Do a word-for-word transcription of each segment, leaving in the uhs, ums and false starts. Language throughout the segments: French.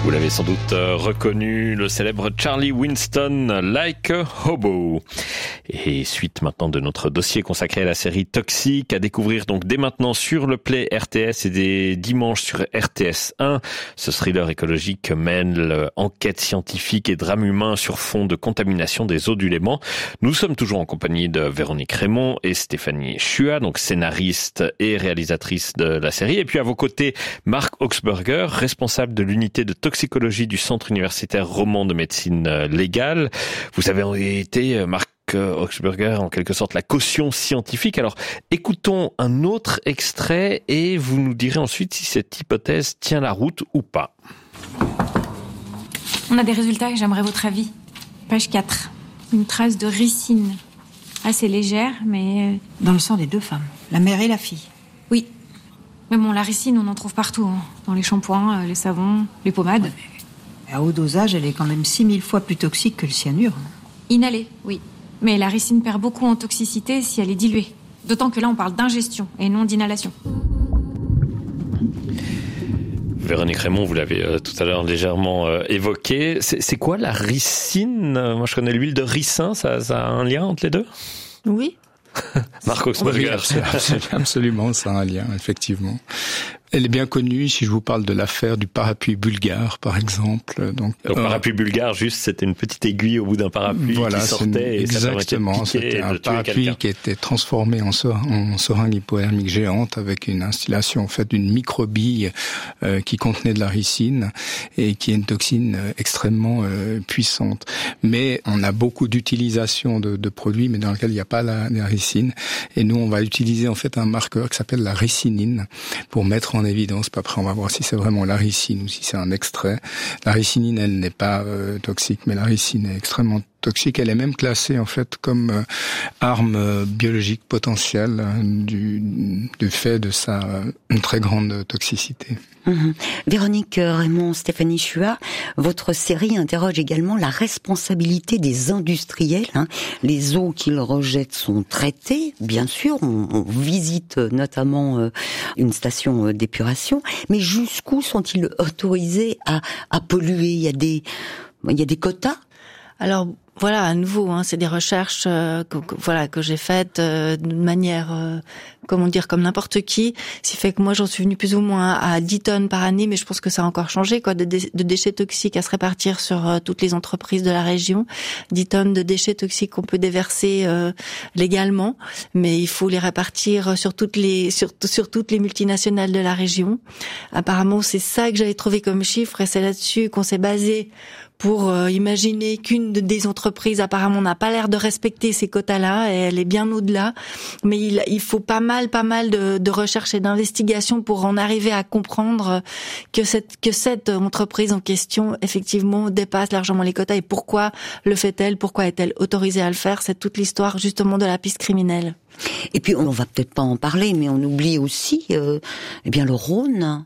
Vous l'avez sans doute reconnu, le célèbre Charlie Winston, Like a Hobo. Et suite maintenant de notre dossier consacré à la série Toxique, à découvrir donc dès maintenant sur le Play R T S et dès dimanche sur R T S un. Ce thriller écologique mêle enquête scientifique et drame humain sur fond de contamination des eaux du Léman. Nous sommes toujours en compagnie de Véronique Raymond et Stéphanie Chua, donc scénariste et réalisatrice de la série. Et puis à vos côtés, Marc Augsburger, responsable de l'unité de toxicologie du Centre universitaire roman de médecine légale. Vous avez été, Marc Augsburger, en quelque sorte la caution scientifique. Alors, écoutons un autre extrait et vous nous direz ensuite si cette hypothèse tient la route ou pas. On a des résultats et j'aimerais votre avis. Page quatre. Une trace de ricine. Assez légère, mais... Dans le sang des deux femmes, la mère et la fille. Oui. Mais bon, la ricine, on en trouve partout. Hein. Dans les shampoings, les savons, les pommades. Ouais, mais à haut dosage, elle est quand même six mille fois plus toxique que le cyanure. Inhalée, oui. Mais la ricine perd beaucoup en toxicité si elle est diluée. D'autant que là, on parle d'ingestion et non d'inhalation. Véronique Raymond, vous l'avez euh, tout à l'heure légèrement euh, évoqué. C'est, c'est quoi la ricine ? Moi, je connais l'huile de ricin. Ça, ça a un lien entre les deux ? Oui. Marc Augsburger. Oui, absolument, ça a un lien, effectivement. Elle est bien connue, si je vous parle de l'affaire du parapluie bulgare, par exemple. Donc, Le euh, parapluie bulgare, juste, c'était une petite aiguille au bout d'un parapluie voilà, qui sortait une, et ça permettait de piquer c'était un et de tuer parapluie quelqu'un. qui était transformé en, ser- en seringue hypodermique géante avec une installation en fait d'une microbille euh, qui contenait de la ricine et qui est une toxine euh, extrêmement euh, puissante. Mais on a beaucoup d'utilisation de, de produits, mais dans lesquels il n'y a pas la, la ricine. Et nous, on va utiliser en fait un marqueur qui s'appelle la ricinine pour mettre en évidence. Puis après, on va voir si c'est vraiment la ricine ou si c'est un extrait. La ricinine, elle n'est pas euh, toxique, mais la ricine est extrêmement toxique. Elle est même classée en fait comme euh, arme euh, biologique potentielle euh, du, du fait de sa euh, une très grande toxicité. Mmh. Véronique Raymond, Stéphanie Chua, votre série interroge également la responsabilité des industriels. Hein. Les eaux qu'ils rejettent sont traitées, bien sûr. On, on visite notamment euh, une station d'épuration, mais jusqu'où sont-ils autorisés à, à polluer ? Il y a des, il y a des quotas ? Alors voilà, à nouveau, hein, c'est des recherches euh, que, que, voilà que j'ai faites euh, d'une manière, euh, comment dire, comme n'importe qui. Ce qui fait que moi, j'en suis venue plus ou moins à dix tonnes par année, mais je pense que ça a encore changé, quoi, de, dé- de déchets toxiques à se répartir sur euh, toutes les entreprises de la région. dix tonnes de déchets toxiques qu'on peut déverser euh, légalement, mais il faut les répartir sur toutes les sur, sur toutes les multinationales de la région. Apparemment, c'est ça que j'avais trouvé comme chiffre, et c'est là-dessus qu'on s'est basé pour euh, imaginer qu'une des entreprises apparemment n'a pas l'air de respecter ces quotas-là, et elle est bien au-delà. Mais il, il faut pas mal, pas mal de, de recherche et d'investigation pour en arriver à comprendre que cette que cette entreprise en question effectivement dépasse largement les quotas. Et pourquoi le fait-elle ? Pourquoi est-elle autorisée à le faire ? C'est toute l'histoire justement de la piste criminelle. Et puis on va peut-être pas en parler, mais on oublie aussi, euh, eh bien le Rhône,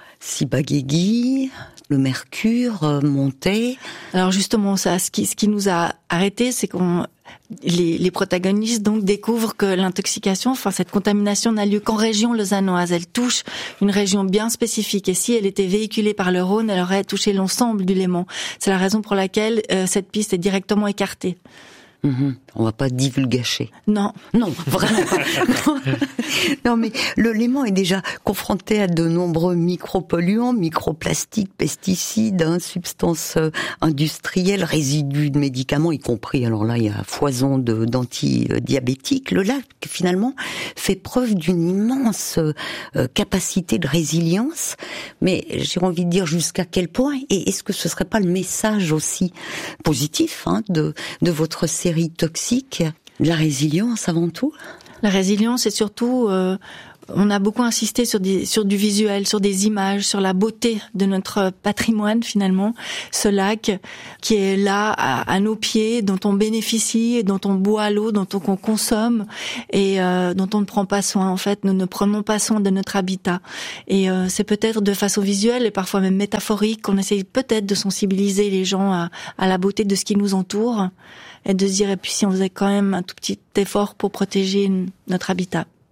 Ciba-Geigy, le mercure euh, montait. Alors justement, ça, ce qui, ce qui nous a arrêtés, c'est qu'on les, les protagonistes donc découvrent que l'intoxication, enfin cette contamination n'a lieu qu'en région lausannoise. Elle touche une région bien spécifique, et si elle était véhiculée par le Rhône, elle aurait touché l'ensemble du Léman. C'est la raison pour laquelle euh, cette piste est directement écartée. Mmh, on va pas divulgacher. Non. Non, vraiment pas. non. non, mais le Léman est déjà confronté à de nombreux micropolluants, microplastiques, pesticides, hein, substances euh, industrielles, résidus de médicaments, y compris, alors là, il y a foison de, d'antidiabétiques. Le lac, finalement, fait preuve d'une immense euh, capacité de résilience, mais j'ai envie de dire jusqu'à quel point, et est-ce que ce serait pas le message aussi positif hein, de, de votre série toxique, la résilience avant tout. La résilience, c'est surtout, euh, on a beaucoup insisté sur des, sur du visuel, sur des images, sur la beauté de notre patrimoine finalement. Ce lac qui est là à, à nos pieds, dont on bénéficie, dont on boit l'eau, dont on, on consomme et euh, dont on ne prend pas soin. En fait, nous ne prenons pas soin de notre habitat. Et euh, c'est peut-être de façon visuelle et parfois même métaphorique qu'on essaye peut-être de sensibiliser les gens à, à la beauté de ce qui nous entoure. Et de se dire, et puis si on faisait quand même un tout petit effort pour protéger notre habitat.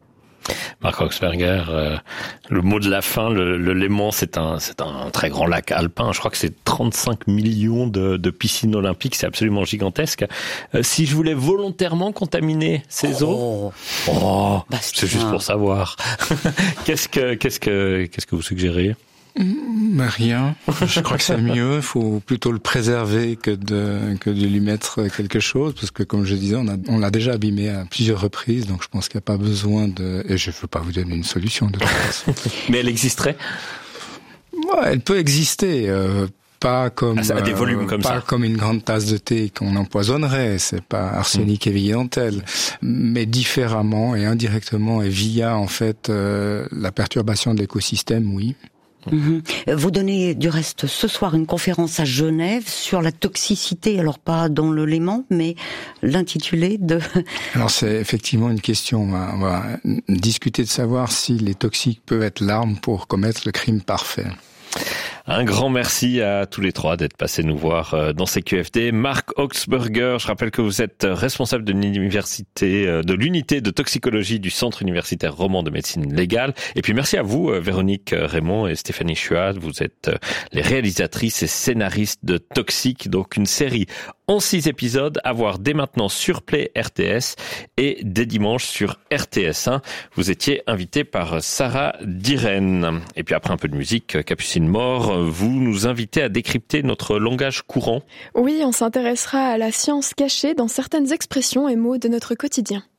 Marc Oxberger, euh, le mot de la fin, le, le Léman, c'est un, c'est un très grand lac alpin. Je crois que c'est trente-cinq millions de, de piscines olympiques. C'est absolument gigantesque. Euh, si je voulais volontairement contaminer ces eaux, Oh, oh Bastien. C'est juste pour savoir. qu'est-ce que, qu'est-ce que, qu'est-ce que vous suggérez? Mais rien. Je crois que c'est mieux. Il faut plutôt le préserver que de que de lui mettre quelque chose, parce que comme je disais, on a on l'a déjà abîmé à plusieurs reprises. Donc je pense qu'il n'y a pas besoin de. Et je ne veux pas vous donner une solution de toute façon. Mais elle existerait? Ouais, elle peut exister. Euh, Pas comme, ah, ça a des volumes euh, comme pas ça. comme une grande tasse de thé qu'on empoisonnerait, c'est pas arsenic mmh. évidentelle, mais différemment et indirectement et via en fait euh, la perturbation de l'écosystème, oui. Mmh. Vous donnez du reste ce soir une conférence à Genève sur la toxicité, alors pas dans le Léman, mais l'intitulé de... Alors c'est effectivement une question, on va, on va discuter de savoir si les toxiques peuvent être l'arme pour commettre le crime parfait. Un grand merci à tous les trois d'être passés nous voir dans C Q F D. Marc Oxberger, je rappelle que vous êtes responsable de l'université, de l'unité de toxicologie du Centre universitaire roman de médecine légale. Et puis merci à vous, Véronique Raymond et Stéphanie Chuat. Vous êtes les réalisatrices et scénaristes de Toxique, donc une série en six épisodes à voir dès maintenant sur Play R T S et dès dimanche sur R T S un. Vous étiez invité par Sarah Diren. Et puis après un peu de musique, Capucine Mort, vous nous invitez à décrypter notre langage courant. Oui, on s'intéressera à la science cachée dans certaines expressions et mots de notre quotidien.